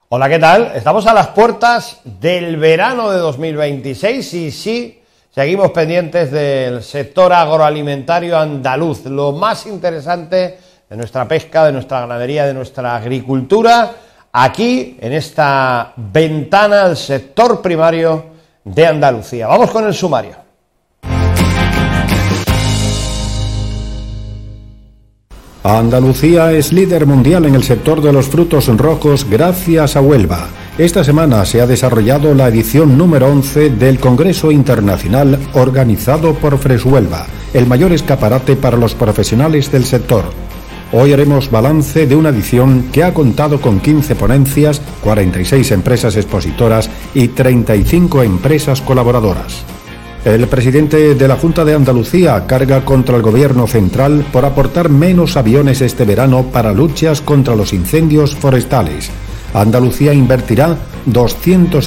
Hola, ¿qué tal? Estamos a las puertas del verano de 2026 y sí, seguimos pendientes del sector agroalimentario andaluz, lo más interesante de nuestra pesca, de nuestra ganadería, de nuestra agricultura, aquí en esta ventana al sector primario de Andalucía. Vamos con el sumario. Andalucía es líder mundial en el sector de los frutos rojos gracias a Huelva. Esta semana se ha desarrollado la edición número 11 del Congreso Internacional organizado por Freshuelva, el mayor escaparate para los profesionales del sector. Hoy haremos balance de una edición que ha contado con 15 ponencias, 46 empresas expositoras y 35 empresas colaboradoras. El presidente de la Junta de Andalucía carga contra el gobierno central por aportar menos aviones este verano para luchas contra los incendios forestales. Andalucía invertirá 200